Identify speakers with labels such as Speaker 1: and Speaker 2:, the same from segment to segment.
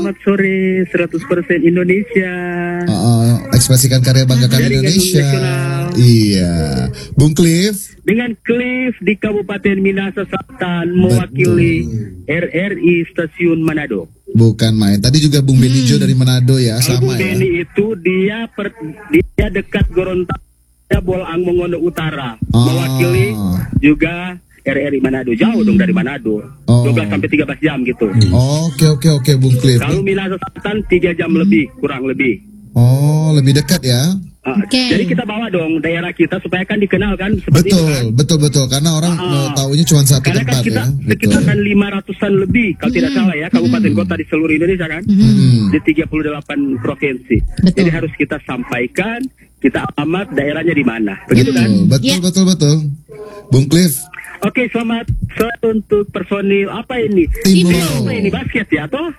Speaker 1: Selamat sore 100% Indonesia.
Speaker 2: Ekspresikan karya banggakan Indonesia. Iya. Bung Cliff.
Speaker 1: Dengan Cliff di Kabupaten Minahasa Selatan mewakili RRI Stasiun Manado.
Speaker 2: Bukan main. Tadi juga Bung Benijo dari Manado ya, sama
Speaker 1: Bung
Speaker 2: ya.
Speaker 1: Beni itu dia dekat Gorontalo, Bolang Mongondo Utara. Mewakili juga RRI Manado, jauh dong dari Manado, 12 sampai 13 jam gitu.
Speaker 2: Oke Bung Cliff.
Speaker 1: Kalau Minahasa Selatan 3 jam lebih, kurang lebih.
Speaker 2: Oh, lebih dekat ya.
Speaker 1: Jadi kita bawa dong daerah kita supaya kan dikenal kan seperti itu kan?
Speaker 2: Betul karena orang taunya cuma satu
Speaker 1: karena
Speaker 2: tempat
Speaker 1: kan kita kan 500-an lebih kalau tidak salah ya kabupaten kota di seluruh Indonesia kan, di 38 provinsi. Betul. Jadi harus kita sampaikan kita alamat daerahnya di mana, begitu kan?
Speaker 2: Betul. Bung Cliff.
Speaker 1: Oke, selamat untuk personil apa ini? Apa ini basket ya toh?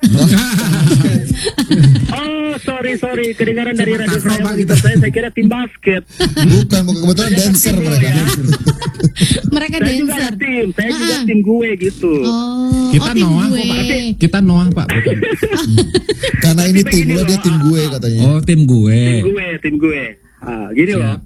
Speaker 1: Oh, sorry, kedengaran dari radio saya kira tim basket.
Speaker 2: Bukan kebetulan dancer mereka.
Speaker 1: Ya.
Speaker 3: Mereka dancer.
Speaker 1: Saya juga tim gue gitu.
Speaker 4: Kita Noah kok Pak. Kita Noah Pak. Bukan.
Speaker 2: Karena ini tim lo, dia tim gue katanya.
Speaker 4: Oh, tim gue.
Speaker 1: Tim gue. Gini loh.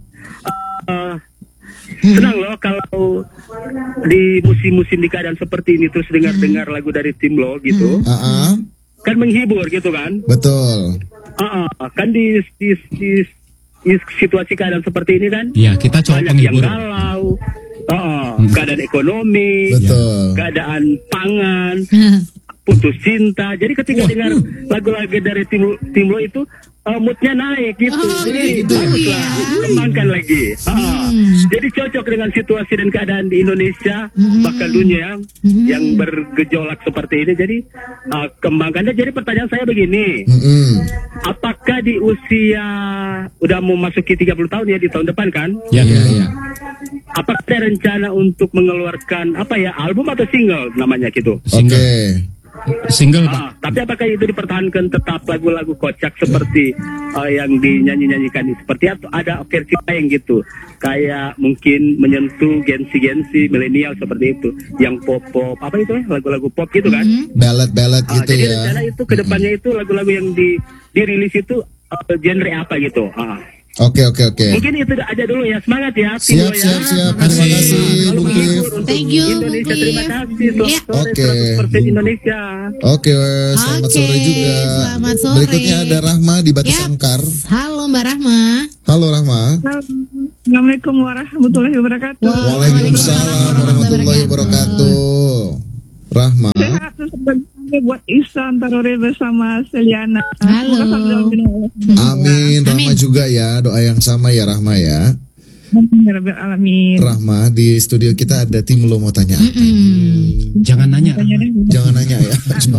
Speaker 1: Senang loh kalau di musim-musim di keadaan seperti ini terus dengar lagu dari tim lo gitu. Kan menghibur gitu kan.
Speaker 2: Betul.
Speaker 1: Kan di situasi keadaan seperti ini kan.
Speaker 4: Iya, kita coba
Speaker 1: banyak
Speaker 4: penghibur.
Speaker 1: yang galau. Keadaan ekonomi,
Speaker 2: betul.
Speaker 1: Keadaan pangan, putus cinta. Jadi ketika dengar lagu-lagu dari tim lo itu moodnya naik gitu. Jadi kembangkan lagi. Jadi cocok dengan situasi dan keadaan di Indonesia, bahkan dunia yang bergejolak seperti ini. Jadi kembangkannya. Jadi pertanyaan saya begini, apakah di usia udah mau masuki 30 tahun ya di tahun depan kan?
Speaker 4: Iya.
Speaker 1: Apakah ada rencana untuk mengeluarkan album atau single namanya gitu?
Speaker 4: Single Pak.
Speaker 1: Tapi apakah itu dipertahankan tetap lagu-lagu kocak seperti yang dinyanyikan seperti atau ada versi lain gitu, kayak mungkin menyentuh gensi milenial seperti itu, yang pop itu lagu-lagu pop gitu kan,
Speaker 2: ballad gitu
Speaker 1: jadi
Speaker 2: ya.
Speaker 1: Jadi rencana itu kedepannya itu lagu-lagu yang dirilis itu genre apa gitu.
Speaker 2: Oke.
Speaker 1: Mungkin itu aja dulu ya. Semangat ya.
Speaker 2: Siap. Terima kasih Bung Cliff.
Speaker 3: Thank you Bung Cliff.
Speaker 1: Terima kasih.
Speaker 2: Oke.
Speaker 1: 100% Indonesia.
Speaker 2: Oke, selamat sore juga.
Speaker 3: Selamat sore.
Speaker 2: Berikutnya ada Rahma di Batu Sangkar.
Speaker 3: Halo Mbak Rahma.
Speaker 2: Halo Rahma.
Speaker 5: Assalamualaikum warahmatullahi wabarakatuh.
Speaker 2: Waalaikumsalam warahmatullahi wabarakatuh. Rahma.
Speaker 5: Sehat buat Ihsan Tarore bersama Seliana.
Speaker 3: Halo.
Speaker 2: Amin. Rahma juga ya, doa yang sama ya Rahma ya.
Speaker 5: Alamin.
Speaker 2: Rahma, di studio kita ada tim lo mau tanya apa?
Speaker 4: Jangan nanya.
Speaker 2: Jangan nanya ya.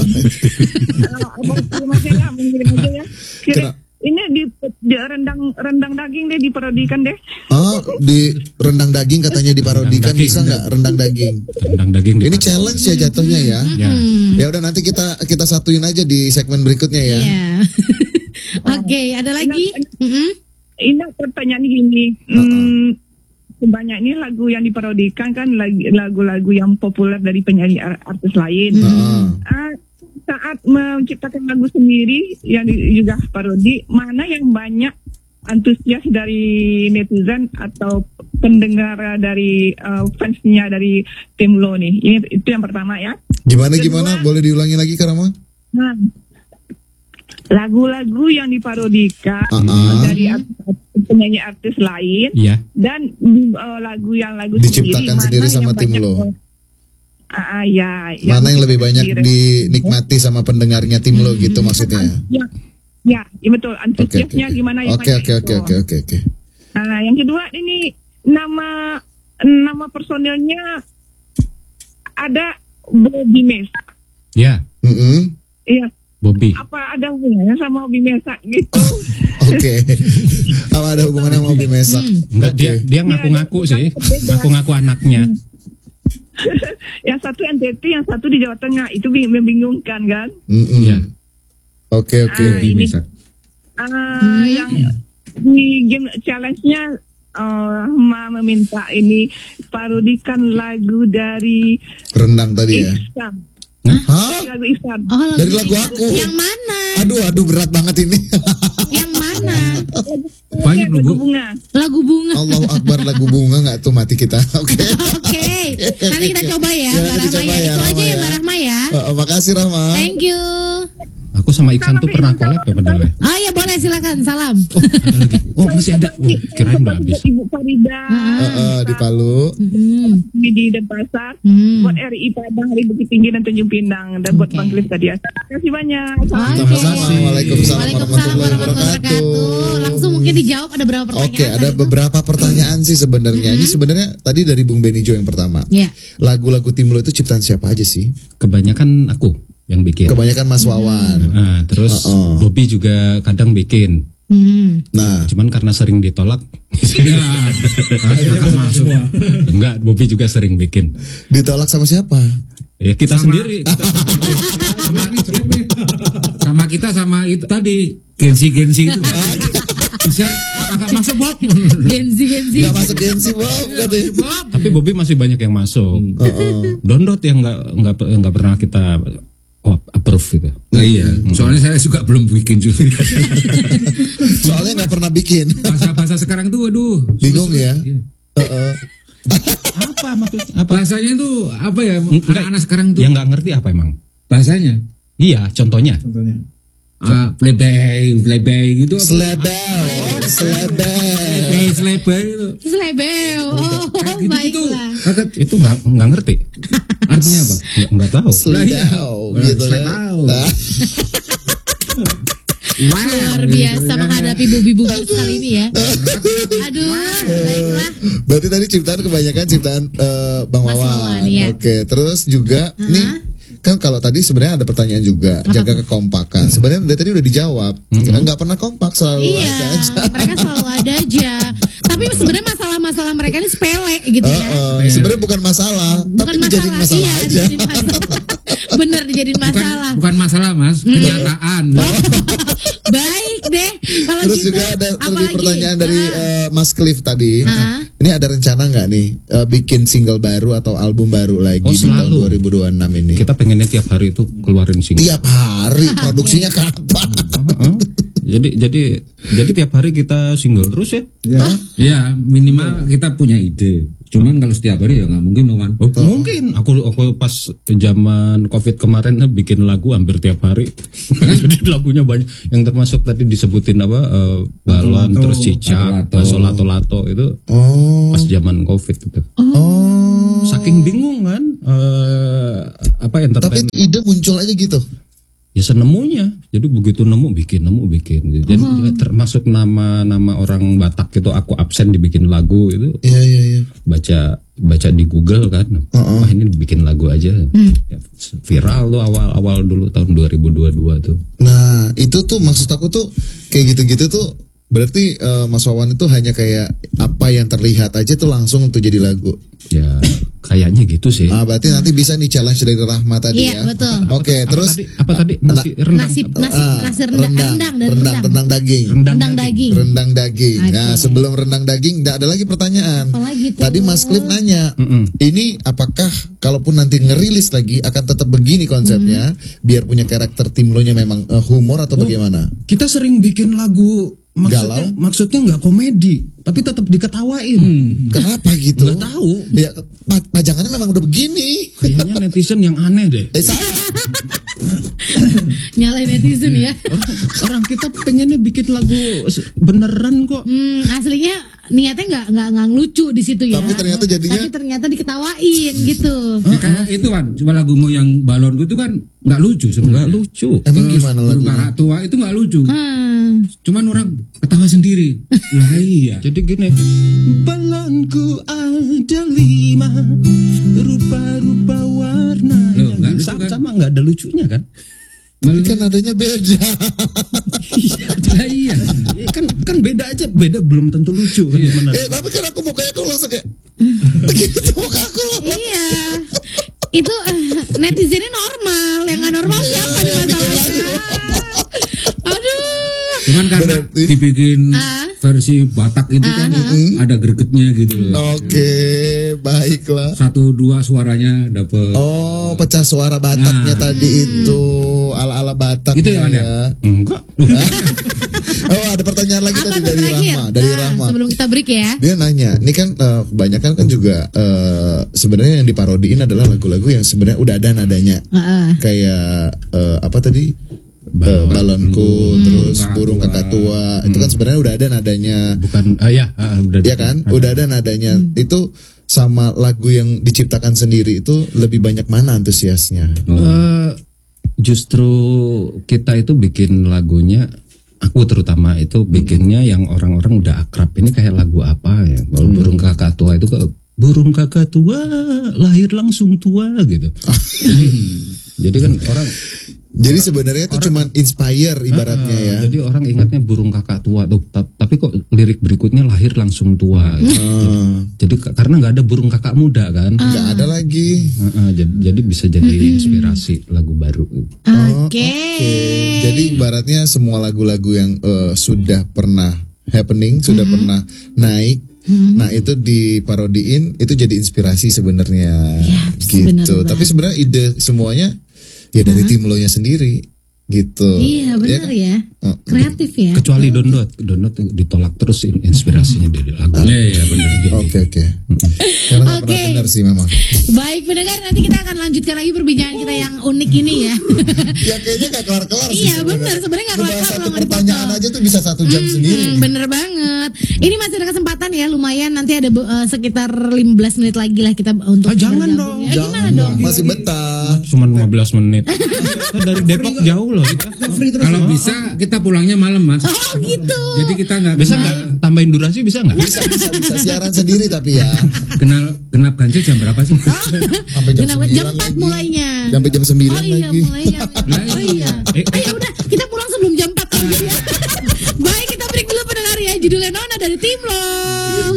Speaker 5: Ini di rendang daging deh diparodikan deh.
Speaker 2: Di rendang daging katanya diparodikan, bisa nggak rendang daging?
Speaker 4: Rendang daging.
Speaker 2: Ini challenge ya jatuhnya ya. Ya udah nanti kita satuin aja di segmen berikutnya ya.
Speaker 3: Oke, ada lagi?
Speaker 5: Ini pertanyaan gini. Banyak ini lagu yang diparodikan kan lagu-lagu yang populer dari penyanyi artis lain. Saat menciptakan lagu sendiri yang juga parodi, mana yang banyak antusias dari netizen atau pendengar dari fansnya dari tim lo nih? Itu yang pertama ya.
Speaker 2: Gimana? Boleh diulangi lagi Karama?
Speaker 5: Nah, lagu-lagu yang diparodikan dari penyanyi artis lain dan lagu
Speaker 2: diciptakan sendiri sama tim lo. Mana yang lebih banyak dinikmati sama pendengarnya tim lo gitu maksudnya?
Speaker 5: Ya, betul. Antusiasnya gimana ya?
Speaker 2: Oke.
Speaker 5: Nah, yang kedua ini nama personilnya ada Bobby Mesa.
Speaker 4: Ya.
Speaker 5: Iya.
Speaker 4: Bobby.
Speaker 5: Apa ada hubungannya sama Bobby Mesa gitu?
Speaker 2: Oke. Apa ada hubungannya sama Bobby Mesa?
Speaker 4: Enggak, dia ngaku-ngaku sih. Ngaku-ngaku anaknya.
Speaker 5: Yang satu NTT, yang satu di Jawa Tengah. Itu membingungkan kan?
Speaker 2: Oke.
Speaker 5: Yang di game challenge-nya meminta ini parodikan lagu dari
Speaker 2: rendang tadi ya.
Speaker 5: Ihsan.
Speaker 2: Hah?
Speaker 5: Lagu Ihsan.
Speaker 2: Dari lagu aku.
Speaker 3: Yang mana?
Speaker 2: Aduh berat banget ini.
Speaker 3: Yang mana?
Speaker 4: Banyak loh, Bu.
Speaker 5: Lagu bunga.
Speaker 3: Lagu bunga.
Speaker 2: Allahu Akbar, lagu bunga nggak tuh mati kita. Oke.
Speaker 3: Oke, nanti kita coba ya,
Speaker 2: Ya,
Speaker 3: Mbak
Speaker 2: nanti
Speaker 3: Rahma
Speaker 2: coba
Speaker 3: ya.
Speaker 2: ya,
Speaker 3: Itu aja
Speaker 2: Rahma
Speaker 3: ya,
Speaker 2: ya.
Speaker 3: Mbak Rahma ya.
Speaker 2: Makasih Rahma.
Speaker 3: Thank you.
Speaker 4: Aku sama Iksan tuh pernah collab ya padahal.
Speaker 3: Oh ya boleh silakan, salam.
Speaker 4: Ada lagi. Oh masih ada. Oh, kirain udah habis.
Speaker 5: Ibu Farida
Speaker 2: Di Palu.
Speaker 5: di Denpasar, buat RI Padang, Hari Bukit Tinggi dan Tanjung Pinang, dan buat
Speaker 3: Oke.
Speaker 5: Bang Cliff tadi. Terima kasih banyak.
Speaker 2: Sama-sama. Waalaikumsalam warahmatullahi wabarakatuh.
Speaker 3: Langsung mungkin dijawab ada berapa pertanyaan.
Speaker 2: Oke, ada
Speaker 3: tadi tuh?
Speaker 2: beberapa pertanyaan sih sebenarnya. Ini sebenarnya tadi dari Bung Benijo yang pertama.
Speaker 3: Ya.
Speaker 2: Lagu-lagu Tim Lo itu ciptaan siapa aja sih?
Speaker 4: Kebanyakan aku yang bikin.
Speaker 2: Kebanyakan Mas Wawan.
Speaker 4: Nah, terus Bobby juga kadang bikin.
Speaker 2: Nah,
Speaker 4: Cuman karena sering ditolak. Akhirnya masuk. Enggak, Bobby juga sering bikin.
Speaker 2: ditolak sama siapa?
Speaker 4: Ya kita sendiri.
Speaker 6: Sama kita sama itu tadi Gensi itu. Bisa agak masuk Bob.
Speaker 3: Genzi.
Speaker 2: Gak masuk Gensi Bob katanya.
Speaker 4: Tapi Bobby masih banyak yang masuk. Dondot yang nggak pernah kita approve gitu.
Speaker 6: Nah, iya, soalnya saya juga belum bikin juga.
Speaker 2: Soalnya gak pernah bikin.
Speaker 6: Bahasa sekarang tuh aduh.
Speaker 2: Bingung ya.
Speaker 4: Apa maksudnya? Apa?
Speaker 6: Bahasanya itu apa ya?
Speaker 4: Enggak.
Speaker 6: Anak-anak sekarang tuh
Speaker 4: Yang nggak ngerti apa emang?
Speaker 6: bahasanya
Speaker 4: Iya, contohnya.
Speaker 6: play gitu apa?
Speaker 2: Selebel.
Speaker 6: itu.
Speaker 3: Selebel. Oh,
Speaker 6: Kayak gitu tuh.
Speaker 3: baiklah.
Speaker 4: Itu nggak ngerti.
Speaker 6: Artinya apa?
Speaker 4: Nggak tahu.
Speaker 2: Selebel. Gitu ya. Nah,
Speaker 3: Luar biasa menghadapi bubi-bubi kali ini ya. Aduh, baiklah.
Speaker 2: berarti tadi ciptaan kebanyakan ciptaan Bang
Speaker 3: Mas
Speaker 2: Wawan.
Speaker 3: Wawan, iya.
Speaker 2: Oke, terus juga nih kan kalau tadi sebenarnya ada pertanyaan juga jaga kekompakan. Sebenarnya dari tadi udah dijawab. Nggak pernah kompak, selalu
Speaker 3: Iya,
Speaker 2: ada aja.
Speaker 3: mereka selalu ada aja. Tapi sebenarnya masalah-masalah mereka ini sepele gitu ya.
Speaker 2: Sebenarnya bukan masalah, tapi dijadiin masalah
Speaker 3: iya,
Speaker 2: aja.
Speaker 3: dijadiin masalah. Bener dijadiin masalah.
Speaker 6: Bukan masalah Mas, kenyataan.
Speaker 3: Baik deh. Kalau
Speaker 2: Terus
Speaker 3: gitu,
Speaker 2: juga ada
Speaker 3: apa
Speaker 2: lebih
Speaker 3: lagi?
Speaker 2: pertanyaan dari Mas Cliff tadi.
Speaker 3: Ah.
Speaker 2: Ini ada rencana nggak nih bikin single baru atau album baru lagi
Speaker 4: Oh,
Speaker 2: di tahun
Speaker 4: selalu.
Speaker 2: 2026 ini?
Speaker 4: Kita pengennya tiap hari itu keluarin single.
Speaker 2: Tiap hari produksinya kapan?
Speaker 4: Jadi tiap hari kita single terus ya.
Speaker 6: Ya minimal kita punya ide. Cuman kalau setiap hari ya nggak mungkin Wawan.
Speaker 4: Oh, mungkin aku pas zaman Covid kemarin bikin lagu hampir tiap hari. Jadi lagunya banyak yang termasuk tadi disebutin apa balon terus cicak, lato-lato itu pas zaman Covid itu. Saking bingung kan apa
Speaker 2: Tapi
Speaker 4: entertain
Speaker 2: ide muncul aja gitu.
Speaker 4: ya senemunya. Jadi begitu nemu bikin. Jadi termasuk nama orang Batak itu aku absen dibikin lagu itu.
Speaker 2: Iya.
Speaker 4: baca di Google kan, wah ini bikin lagu aja. Ya, viral tuh awal dulu tahun 2022 tuh.
Speaker 2: Nah itu tuh maksud aku tuh kayak gitu-gitu tuh berarti Mas Wawan itu hanya kayak apa yang terlihat aja tuh langsung untuk jadi lagu.
Speaker 4: Ya kayaknya gitu sih.
Speaker 2: Berarti nanti bisa nih challenge dari Rahma tadi
Speaker 3: Iya,
Speaker 2: ya.
Speaker 3: betul.
Speaker 2: Oke, terus
Speaker 4: Apa tadi? Nasi rendang.
Speaker 3: Nasi rendang
Speaker 2: daging.
Speaker 3: Rendang daging.
Speaker 2: Rendang daging.
Speaker 3: Oke.
Speaker 2: Nah, sebelum rendang daging, ada lagi pertanyaan.
Speaker 3: Apa lagi tuh?
Speaker 2: Tadi Mas Cliff nanya, ini apakah kalaupun nanti ngerilis lagi akan tetap begini konsepnya, biar punya karakter Tim Lo-nya memang humor atau bagaimana?
Speaker 4: Kita sering bikin lagu maksudnya nggak komedi, tapi tetap diketawain.
Speaker 2: Kenapa gitu?
Speaker 4: Nggak tahu.
Speaker 2: Ya, pajangannya memang udah begini.
Speaker 4: Kayaknya netizen yang aneh deh.
Speaker 2: Salah.
Speaker 3: Nyalain netizen ya.
Speaker 4: Orang kita pengennya bikin lagu beneran kok.
Speaker 3: Aslinya niatnya nggak lucu di situ ya.
Speaker 2: Tapi ternyata jadinya-
Speaker 3: Tapi ternyata diketawain gitu.
Speaker 6: Kayak itu kan, cuma lagumu yang balon itu kan nggak lucu sebenarnya.
Speaker 4: Nggak lucu.
Speaker 2: Emang gimana lagunya?
Speaker 6: Barak tua itu nggak lucu. Cuman orang ketawa sendiri. Lah iya.
Speaker 4: Jadi gini, balonku ada 5 rupa-rupa warna.
Speaker 6: Loh, nggak lucu kan?
Speaker 4: Sama nggak ada lucunya kan?
Speaker 2: Tapi kan adanya beda.
Speaker 6: Lah iya.
Speaker 4: kan beda aja, beda belum tentu lucu kan gimana?
Speaker 2: Tapi kan aku mukanya tuh langsung kayak gitu muka aku.
Speaker 3: Iya. Itu netizennya normal, yang nggak normal siapa nih masalahnya? Aduh.
Speaker 6: Cuman karena
Speaker 2: Berarti-
Speaker 6: dibikin versi Batak itu kan ada gregetnya gitu loh.
Speaker 2: Oke, baiklah.
Speaker 6: 1-2 suaranya dapet.
Speaker 2: Oh, pecah suara Bataknya tadi itu ala-ala Batak
Speaker 6: Itu yang ada?
Speaker 4: Enggak.
Speaker 2: Oh, ada pertanyaan lagi
Speaker 3: Apa
Speaker 2: tadi
Speaker 3: tuh
Speaker 2: dari
Speaker 3: terakhir?
Speaker 2: Rahma, dari Rahma.
Speaker 3: Sebelum kita break ya.
Speaker 2: Dia nanya, ini kan kebanyakan kan juga sebenarnya yang diparodiin adalah lagu-lagu yang sebenarnya udah ada nadanya.
Speaker 3: Heeh.
Speaker 2: Kayak apa tadi? Balonku, terus burung kakak tua. Itu kan sebenarnya udah ada nadanya.
Speaker 4: Bukan udah.
Speaker 2: Ya kan? Udah ada nadanya. Itu sama lagu yang diciptakan sendiri itu lebih banyak mana antusiasnya?
Speaker 4: Justru kita itu bikin lagunya, aku terutama itu bikinnya yang orang-orang udah akrab. Ini kayak lagu apa ya? Kalau burung kakak tua itu burung kakak tua lahir langsung tua gitu. Jadi kan orang.
Speaker 2: Jadi sebenarnya itu cuman inspire ibaratnya ya.
Speaker 4: Jadi orang ingatnya burung kakak tua tuh, tapi kok lirik berikutnya lahir langsung tua. Gitu. Jadi karena nggak ada burung kakak muda kan.
Speaker 2: Nggak ada lagi.
Speaker 4: Jadi bisa jadi inspirasi lagu baru.
Speaker 3: Oke.
Speaker 2: Jadi ibaratnya semua lagu-lagu yang sudah pernah happening, sudah pernah naik, nah itu diparodiin, itu jadi inspirasi sebenarnya, gitu.
Speaker 3: benar.
Speaker 2: Tapi sebenarnya ide semuanya ya dari tim lo nya sendiri, gitu.
Speaker 3: Iya benar ya. Kreatif ya.
Speaker 4: Kecuali Dondot ditolak terus inspirasinya dari lagu. Iya benar.
Speaker 2: Oke. Karena nggak pernah dengar sih memang.
Speaker 3: Baik pendengar, nanti kita akan lanjutkan lagi perbincangan kita yang unik ini ya.
Speaker 2: Ya kayaknya nggak kelar-kelar sih.
Speaker 3: Iya benar, sebenarnya nggak
Speaker 2: Cuma
Speaker 3: kelar-kelar
Speaker 2: satu
Speaker 3: kalau nggak
Speaker 2: pertanyaan
Speaker 3: dipotong.
Speaker 2: aja tuh bisa 1 jam sendiri.
Speaker 3: Bener banget. Ini masih ada kesempatan ya, lumayan nanti ada sekitar 15 menit lagi lah kita untuk
Speaker 4: jangan
Speaker 3: bergabung.
Speaker 4: dong.
Speaker 3: Ya, gimana dong?
Speaker 2: Masih betah.
Speaker 4: Cuma 15 menit. Kita dari Depok jauh loh.
Speaker 6: Kalau bisa kita pulangnya malam Mas.
Speaker 3: Oh gitu.
Speaker 6: Jadi kita nggak
Speaker 4: Bisa nggak tambahin durasi bisa nggak?
Speaker 2: Bisa siaran sendiri tapi ya.
Speaker 6: genap ganjil jam berapa sih?
Speaker 2: Sampai jam
Speaker 3: Jam
Speaker 2: 9
Speaker 3: 4
Speaker 2: lagi.
Speaker 3: mulainya.
Speaker 2: Sampai jam 9
Speaker 3: Oh iya
Speaker 2: lagi.
Speaker 3: mulainya. Oh iya. Ayo udah kita pulang sebelum jam 4 aja ya. Baik kita break dulu pendengar ya. Judulnya Nona dari Tim Lo.